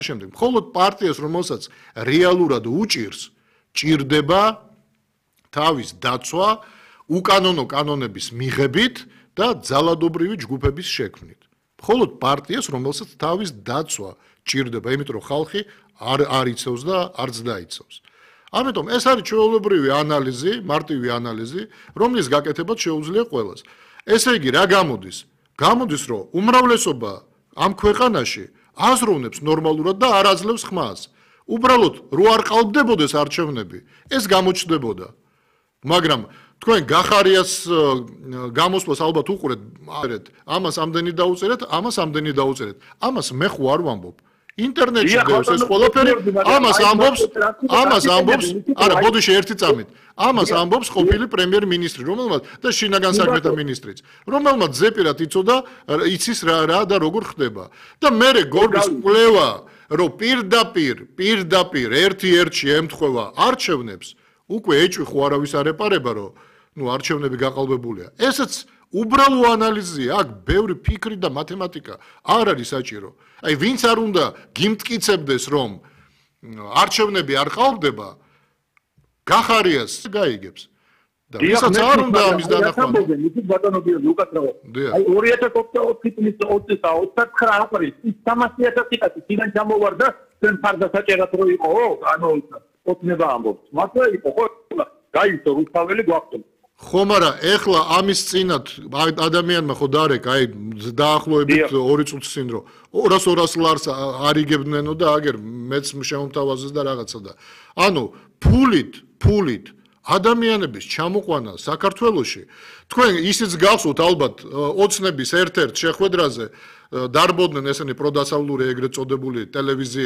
შემდეგ მხოლოდ პარტიას რომელსაც რეალურად უჭირს ჭირდება თავის დაცვა უკანონო კანონების მიღებით და ძალადობრივი ჯგუფების შექმნით. მხოლოდ პარტიას რომელსაც თავის დაცვა ჭირდება, იმიტომ რომ ხალხი არ იცავს და არც დაიცავს. ამიტომ ეს არის ჩვეულებრივი ანალიზი, მარტივი ანალიზი, რომლის გაკეთებაც შეუძლია ყველას. ესე იგი რა გამოდის? გამოდის რომ უმრავლესობა ამ ქვეყანაში აზროვნებს ნორმალურად და არ აძლევს ხმას. უბრალოდ რო არ ყალბდებოდეს არჩევნები, ეს გამოჩნდებოდა. მაგრამ თქვენ გახარიას გამოსვლას ალბათ უყურეთ, ამას ამდენი დაუწერეთ, ამას ამდენი დაუწერეთ. ამას მე ხო არ ვამბობ. ინტერნეტში გვევს ეს ყველაფერი, ამას ამბობს, არა, ბოდიში ერთი წამით. ამას ამბობს ყოფილი პრემიერ-მინისტრი, რომელმაც და შინაგან საქმეთა მინისტრიც, რომელმაც ზეპირად იცოდა, იცის რა და როგორ ხდება. და მერე გორგის კვლევა, რომ პირდაპირ ერთ-ერთში ემთხვევა არჩევნებს, უკვე ეჭვი ხო არავის არ ეპარება, რომ არჩევნები გაყალბებულია. ესეც უბრალო ანალიზია, აქ ბევრი ფიქრი და მათემატიკა არ არის საჭირო. აი, ვინც არ უნდა გიმტკიცებდეს, რომ არჩევნები არ ყალბდება, გახარიას გაიგებს. და ვისაც არ უნდა ამის დანახვა. აი 2024 წლის 29 აპრილის 300.000 ტიკეტი წინან ჩამოვარდა ჩვენ ფარდასაჭერად რო იყო, ანუ ოცნება ამბობს. მართლა იყო ხო? გაიცო რუსთაველი გვაქვს. ხო, მაგრამ ეხლა ამის წინათ ადამიანმა ხო დაარეკა, აი დაახლოებით 2 წუთის წინ რომ 200 ლარს არიგებდნენო და აგერ მეც შემომთავაზეს და რაღაცა და. ანუ ფულით ადამიანების ჩამოყვანა საქართველოში თქვენ ისიც გახსოვთ ალბათ ოცნების ერთ-ერთ შეხვედრაზე დარბოდნენ ესენი პროდასავლური ეგრეთ წოდებული ტელევიზია